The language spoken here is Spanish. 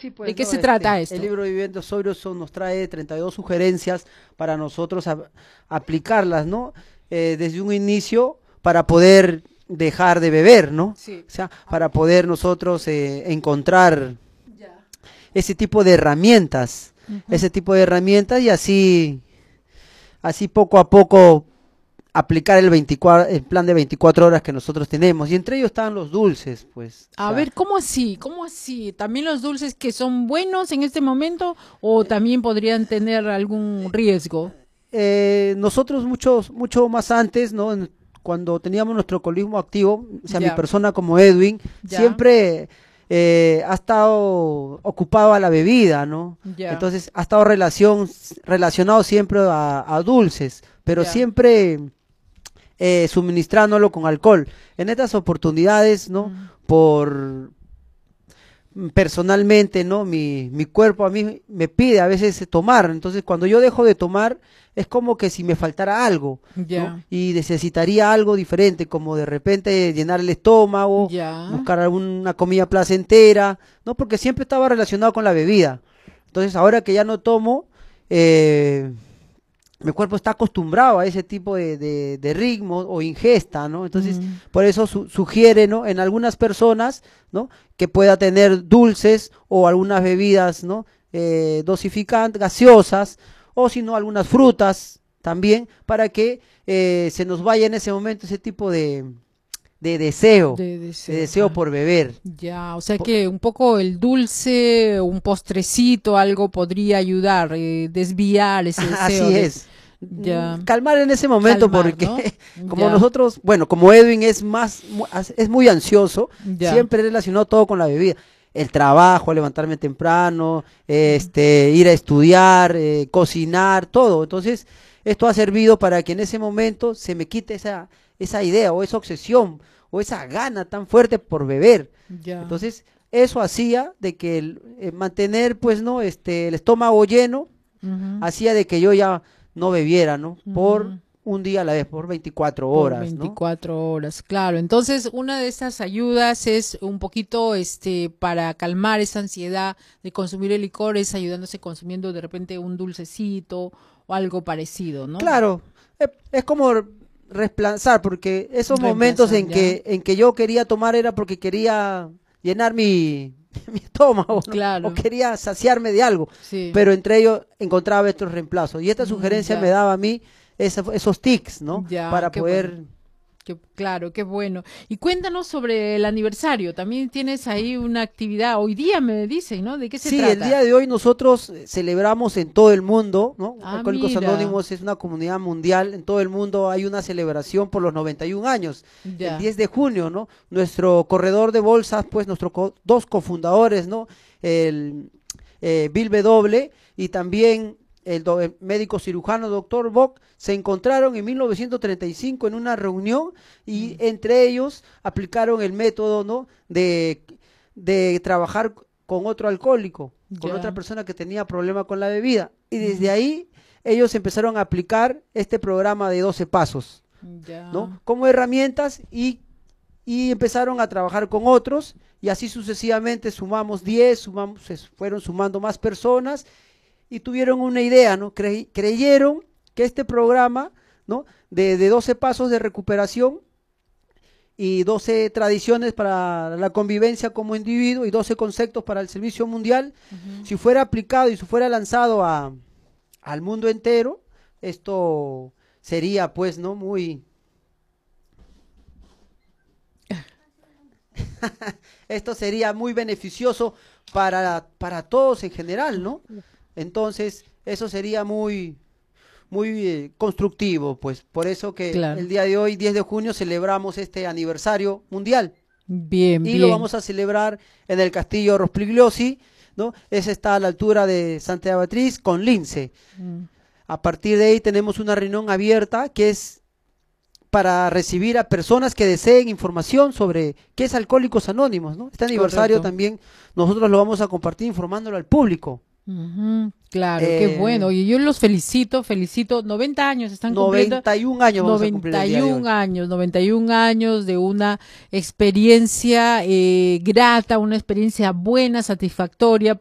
Sí, ¿De pues qué no, se trata el esto? libro Viviendo Sobrio nos trae 32 sugerencias para nosotros aplicarlas, ¿no? Desde un inicio para poder dejar de beber, ¿no? Sí. O sea, para poder nosotros encontrar Ya. ese tipo de herramientas, Ujú. y así poco a poco aplicar el plan de 24 horas que nosotros tenemos. Y entre ellos están los dulces, pues. O A sea, ver, ¿cómo así? ¿Cómo así? ¿También los dulces que son buenos en este momento o también podrían tener algún riesgo? nosotros mucho más antes, ¿no? Cuando teníamos nuestro alcoholismo activo, o sea, mi Ya, persona como Edwin, ya, siempre ha estado ocupado a la bebida, ¿no? ya, Entonces ha estado relacionado siempre a dulces, pero ya. siempre suministrándolo con alcohol. En estas oportunidades, ¿no? Mm. Por personalmente, ¿no? Mi cuerpo a mí me pide a veces tomar, entonces cuando yo dejo de tomar es como que si me faltara algo, ¿no? Ya, Y necesitaría algo diferente, como de repente llenar el estómago, ya. buscar alguna comida placentera, ¿no? Porque siempre estaba relacionado con la bebida. Entonces ahora que ya no tomo, eh, mi cuerpo está acostumbrado a ese tipo de ritmo o ingesta, ¿no? Entonces, Mm. por eso sugiere, ¿no? En algunas personas, ¿no? Que pueda tener dulces o algunas bebidas, ¿no? Dosificantes, gaseosas, o si no, algunas frutas también, para que se nos vaya en ese momento ese tipo de deseo, De de deseo. deseo por beber. Ya, o sea Po- que un poco el dulce, un postrecito, algo podría ayudar, desviar ese deseo Así de, es. ya, Calmar en ese momento calmar, porque ¿no? como Ya, nosotros, bueno, como Edwin es muy ansioso, ya. siempre relacionado todo con la bebida. El trabajo, levantarme temprano, Ujú. ir a estudiar, cocinar, todo. Entonces, esto ha servido para que en ese momento se me quite esa idea o esa obsesión o esa gana tan fuerte por beber. Ya. Entonces, eso hacía de que mantener, pues, ¿no? El estómago lleno Ujú, hacía de que yo ya no bebiera, ¿no? Por ujú. un día a la vez, por 24 Por horas, ¿no? 24 horas, claro. Entonces, una de esas ayudas es un poquito, para calmar esa ansiedad de consumir el licor, es ayudándose consumiendo de repente un dulcecito o algo parecido, ¿no? Claro, es como reemplazar, porque esos momentos Reemplazar, ya. en que yo quería tomar era porque quería llenar mi estómago, ¿no? O Claro, quería saciarme de algo, sí. pero entre ellos encontraba estos reemplazos. Y esta sugerencia me Ya, daba a mí esos tics, ¿no? ya, Para qué bueno. poder. Claro, qué bueno. Y cuéntanos sobre el aniversario. También tienes ahí una actividad. Hoy día me dicen, ¿no? ¿De qué se Sí, el trata? día de hoy nosotros celebramos en todo el mundo, ¿no? Ah, Alcohólicos mira, Anónimos es una comunidad mundial, en todo el mundo hay una celebración por los 91 años, el ya. 10 de junio, ¿no? Nuestro corredor de bolsas, pues nuestros dos cofundadores, ¿no? El Bill W. y también el médico cirujano doctor Bock se encontraron en 1935 en una reunión y Mm, entre ellos aplicaron el método, ¿no? De trabajar con otro alcohólico, con otra ya. persona que tenía problema con la bebida. Y desde Mm, ahí ellos empezaron a aplicar este programa de 12 pasos, ¿no? ya. Como herramientas y empezaron a trabajar con otros y así sucesivamente sumamos 10, se fueron sumando más personas y tuvieron una idea, ¿no? Creyeron que este programa, ¿no? De 12 pasos de recuperación y 12 tradiciones para la convivencia como individuo y 12 conceptos para el servicio mundial, Ujú. si fuera aplicado y si fuera lanzado al mundo entero, esto sería pues, ¿no? Esto sería muy beneficioso para todos en general, ¿no? Entonces, eso sería muy constructivo, pues por eso que Claro. el día de hoy, 10 de junio, celebramos este aniversario mundial. Bien, Y lo bien. vamos a celebrar en el Castillo Rospigliosi, ¿no? Ese está a la altura de Santa Beatriz con Lince. Mm, A partir de ahí tenemos una reunión abierta que es para recibir a personas que deseen información sobre qué es Alcohólicos Anónimos, ¿no? Este aniversario correcto. también nosotros lo vamos a compartir informándolo al público. Ujú, claro, qué Eh, bueno. Y yo los felicito, felicito. 90 años están cumpliendo. 91 años vamos a cumplir el noventa y día de un hoy. años, 91 años de una experiencia grata, una experiencia buena, satisfactoria